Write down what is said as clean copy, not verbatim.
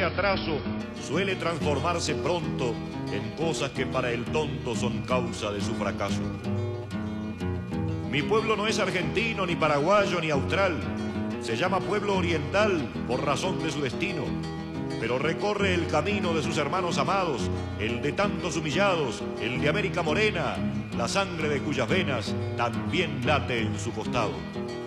este atraso suele transformarse pronto en cosas que para el tonto son causa de su fracaso. Mi pueblo no es argentino, ni paraguayo, ni austral. Se llama pueblo oriental por razón de su destino, pero recorre el camino de sus hermanos amados, el de tantos humillados, el de América Morena, la sangre de cuyas venas también late en su costado.